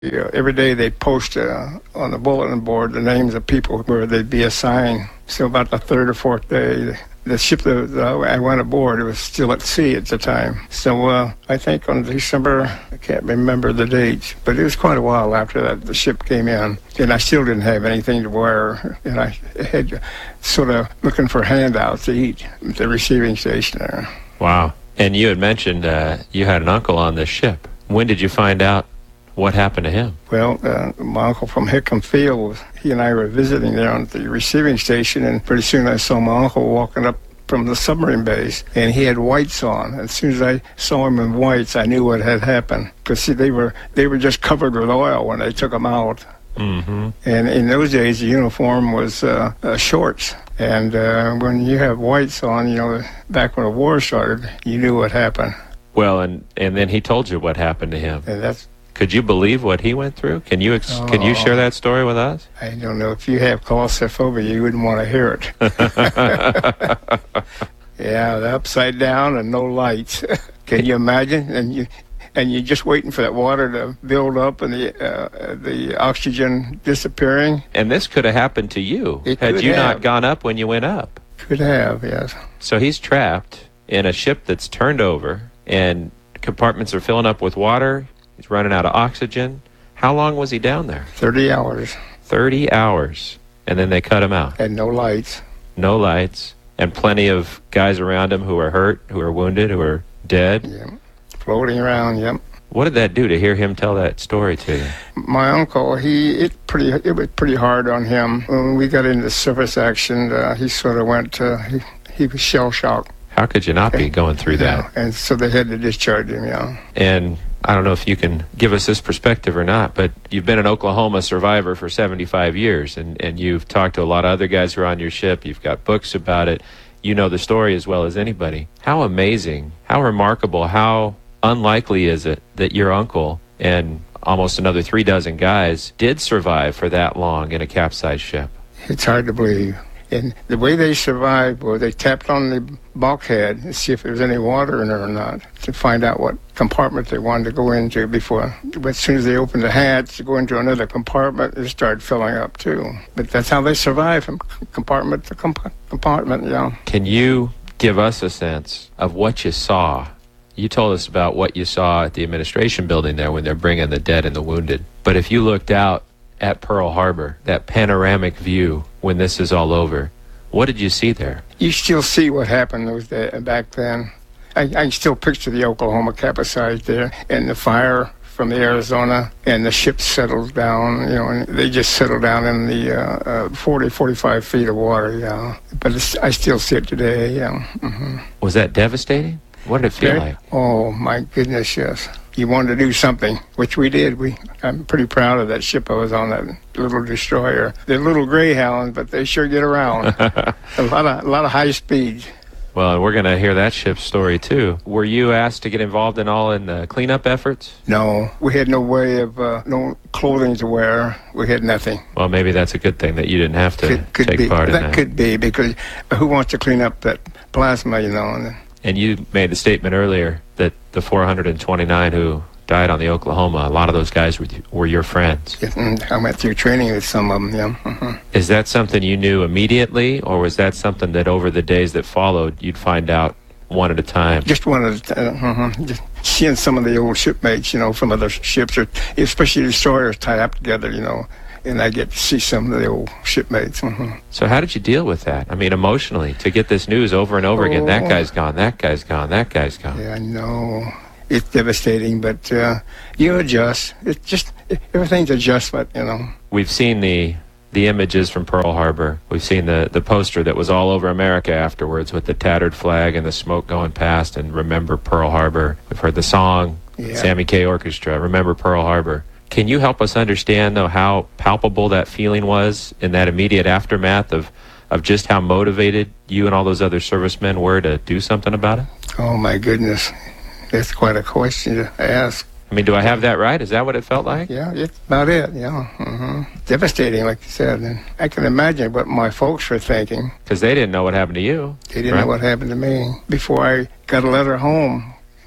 Every day they post on the bulletin board the names of people where they'd be assigned. So about the third or fourth day, the ship that I went aboard, it was still at sea at the time. So I think on December, I can't remember the date, but it was quite a while after that the ship came in. And I still didn't have anything to wear. And I had sort of looking for handouts to eat at the receiving station there. Wow. And you had mentioned you had an uncle on this ship. When did you find out what happened to him? Well, my uncle from Hickam Field, he and I were visiting there on the receiving station, and pretty soon I saw my uncle walking up from the submarine base, and he had whites on. As soon as I saw him in whites, I knew what had happened. Because, see, they were just covered with oil when they took him out. Mm-hmm. And in those days, the uniform was shorts. And when you have whites on, back when the war started, you knew what happened. Well, and then he told you what happened to him. And could you believe what he went through? Can you share that story with us? I don't know. If you have claustrophobia, you wouldn't want to hear it. Yeah, the upside down and no lights. Can you imagine? And you're just waiting for that water to build up and the oxygen disappearing. And this could have happened to you had you not gone up when you went up. Could have, yes. So he's trapped in a ship that's turned over, and compartments are filling up with water. He's running out of oxygen. How long was he down there? 30 hours. 30 hours. And then they cut him out. And no lights. No lights. And plenty of guys around him who are hurt, who are wounded, who are dead. Yeah. Floating around, yep. What did that do to hear him tell that story to you? My uncle, it was pretty hard on him. When we got into service action, he sort of went, he was shell-shocked. How could you not be going through that? And so they had to discharge him, yeah. And I don't know if you can give us this perspective or not, but you've been an Oklahoma survivor for 75 years, and you've talked to a lot of other guys who are on your ship. You've got books about it. You know the story as well as anybody. How amazing, how remarkable, how unlikely is it that your uncle and almost another 36 guys did survive for that long in a capsized ship? It's hard to believe. And the way they survived was they tapped on the bulkhead to see if there was any water in there or not, to find out what compartment they wanted to go into before. But as soon as they opened the hatch to go into another compartment, it started filling up too. But that's how they survived, from compartment to compartment, yeah. Can you give us a sense of what you saw? You told us about what you saw at the administration building there when they're bringing the dead and the wounded. But if you looked out at Pearl Harbor, that panoramic view when this is all over, what did you see there? You still see what happened those days, back then. I can still picture the Oklahoma capsized there, and the fire from the Arizona, and the ship settled down, and they just settled down in the 40, 45 feet of water, yeah. But I still see it today, yeah. Mm-hmm. Was that devastating? What did it feel like? Oh, my goodness, yes. You wanted to do something, which we did. I'm pretty proud of that ship I was on, that little destroyer. They're little Greyhounds, but they sure get around. a lot of high speed. Well, we're going to hear that ship's story, too. Were you asked to get involved in the cleanup efforts? No. We had no way of, no clothing to wear. We had nothing. Well, maybe that's a good thing that you didn't have to take part in that. That could be, because who wants to clean up that plasma, And you made the statement earlier that the 429 who died on the Oklahoma, a lot of those guys were your friends. Yeah, I went through training with some of them, yeah. Mm-hmm. Is that something you knew immediately, or was that something that over the days that followed you'd find out one at a time? Just one at a time. Just seeing some of the old shipmates, from other ships, or especially destroyers tied up together, and I get to see some of the old shipmates. Mm-hmm. So how did you deal with that? I mean, emotionally, to get this news over and over again, that guy's gone, that guy's gone, that guy's gone. Yeah, I know. It's devastating, but you adjust. It's just, everything's adjustment, We've seen the images from Pearl Harbor. We've seen the poster that was all over America afterwards with the tattered flag and the smoke going past, and Remember Pearl Harbor. We've heard the song, Sammy Kaye Orchestra, Remember Pearl Harbor. Can you help us understand, though, how palpable that feeling was in that immediate aftermath of just how motivated you and all those other servicemen were to do something about it? Oh, my goodness. That's quite a question to ask. I mean, do I have that right? Is that what it felt like? Yeah, it's about it, yeah. Mm-hmm. Devastating, like you said. And I can imagine what my folks were thinking. Because they didn't know what happened to you. They didn't know what happened to me. Before I got a letter home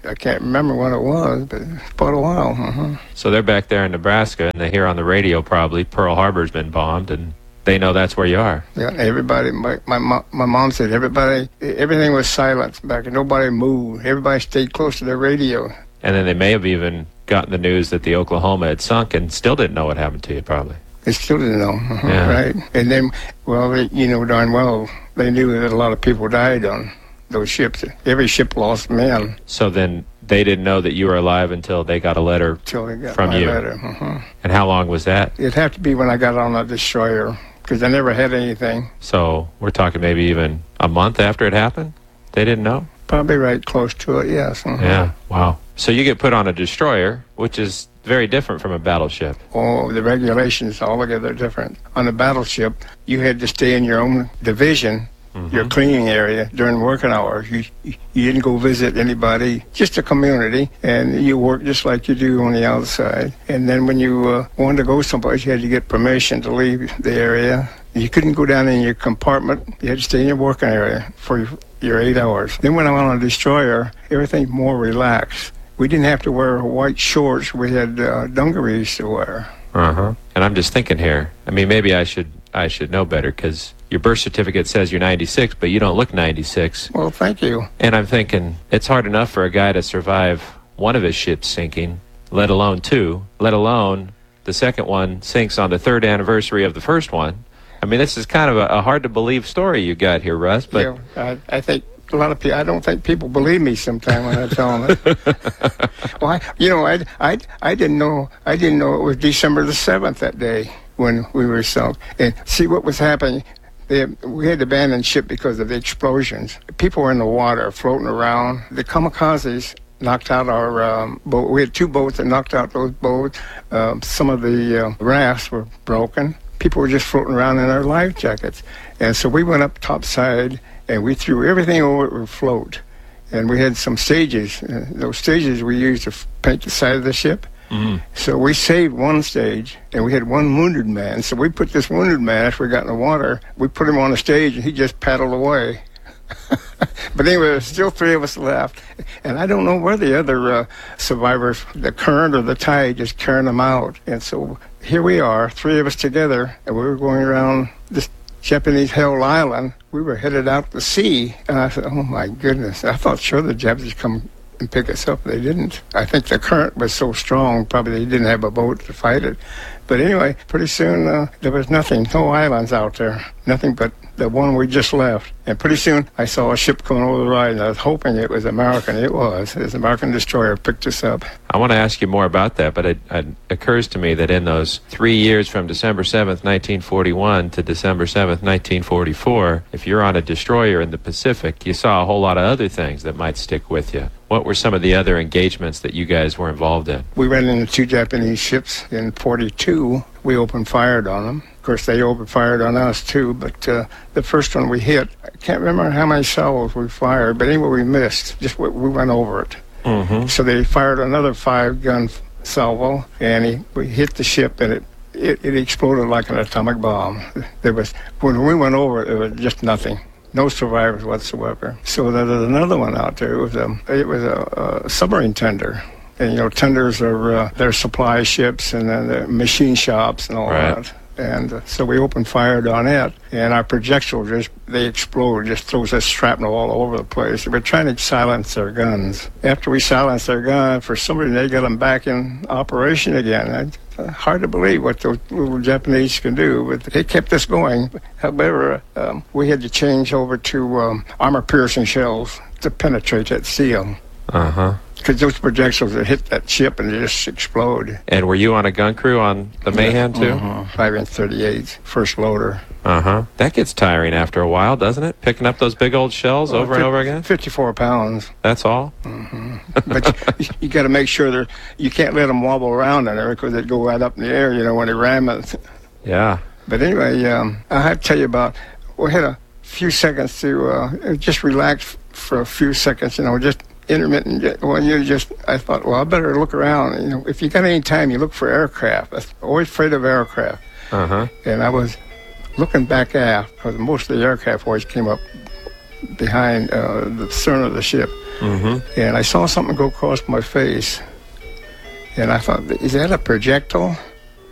I can't remember when it was, but it's quite a while. So they're back there in Nebraska, and they hear on the radio probably Pearl Harbor's been bombed, and they know that's where you are. Yeah, everybody, my mom said everything was silent back and nobody moved. Everybody stayed close to their radio. And then they may have even gotten the news that the Oklahoma had sunk and still didn't know what happened to you, probably. They still didn't know, Yeah. right? And then, well, darn well, they knew that a lot of people died on those ships. Every ship lost men So then they didn't know that you were alive until they got a letter till they got from my you. letter. And how long was that? It'd have to be when I got on a destroyer, because I never had anything. So we're talking maybe even a month after it happened? They didn't know? Probably right close to it, yes. Yeah, wow. So you get put on a destroyer, which is very different from a battleship. Oh, the regulations altogether different. On a battleship, you had to stay in your own division, your cleaning area during working hours. You didn't go visit anybody, just a community, and you worked just like you do on the outside. And then when you wanted to go someplace, you had to get permission to leave the area. You couldn't go down in your compartment. You had to stay in your working area for your 8 hours. Then when I went on a destroyer, everything more relaxed. We didn't have to wear white shorts. We had dungarees to wear. And I'm just thinking here, I mean, maybe I should know better, because your birth certificate says you're 96, but you don't look 96. Well, thank you. And I'm thinking, it's hard enough for a guy to survive one of his ships sinking, let alone two, let alone the second one sinks on the 3rd anniversary of the first one. I mean, this is kind of a hard-to-believe story you got here, Russ. But yeah, I think a lot of people, I don't think people believe me sometimes when I tell them it. Well, I didn't know it was December the 7th that day when we were sunk. And see what was happening. We had to abandon ship because of the explosions. People were in the water floating around. The kamikazes knocked out our boat. We had 2 boats that knocked out those boats. Some of the rafts were broken. People were just floating around in their life jackets. And so we went up topside and we threw everything over to float. And we had some stages. Those stages we used to paint the side of the ship. So we saved one stage, and we had one wounded man. So we put this wounded man, after we got in the water, we put him on the stage, and he just paddled away. But anyway, there's still 3 of us left. And I don't know where the other survivors, the current or the tide, just carrying them out. And so here we are, 3 of us together, and we were going around this Japanese-held island. We were headed out to sea, and I said, oh, my goodness. I thought sure the Japanese come and pick us up. They didn't. I think the current was so strong, probably they didn't have a boat to fight it. But anyway, pretty soon there was nothing, no islands out there, nothing but the one we just left. And pretty soon I saw a ship coming over the ride, and I was hoping it was American. It was. It was an American destroyer picked us up. I want to ask you more about that, but it occurs to me that in those 3 years from December 7th, 1941 to December 7th, 1944, if you're on a destroyer in the Pacific, you saw a whole lot of other things that might stick with you. What were some of the other engagements that you guys were involved in? We ran into 2 Japanese ships in 42. We opened fired on them. Of course, they opened fired on us too, but the first one we hit, I can't remember how many salvos we fired, but anyway, we missed. Just we went over it. So they fired another 5-gun salvo, and we hit the ship, and it exploded like an atomic bomb. When we went over it, there was just nothing. No survivors whatsoever. So there was another one out there. It was a submarine tender. And, tenders are their supply ships and then the machine shops and all that. And so we opened fire on it, and our projectiles they explode, just throws us shrapnel all over the place. We're trying to silence their guns. After we silenced their gun, for some reason they got them back in operation again. Hard to believe what those little Japanese can do, but they kept us going. However, we had to change over to armor-piercing shells to penetrate that seal. Because those projectiles that hit that ship and they just explode. And were you on a gun crew on the Mayhem too? 5-inch 38, first loader. That gets tiring after a while, doesn't it? Picking up those big old shells over and over again? 54 pounds. That's all? But you got to make sure you can't let them wobble around in there because they go right up in the air, when they ram it. Yeah. But anyway, I have to tell you about, we had a few seconds to just relax for a few seconds, just intermittent. I thought, well, I better look around. If you got any time, you look for aircraft. I'm always afraid of aircraft. And I was looking back aft because most of the aircraft always came up behind the stern of the ship. and I saw something go across my face, and I thought, is that a projectile?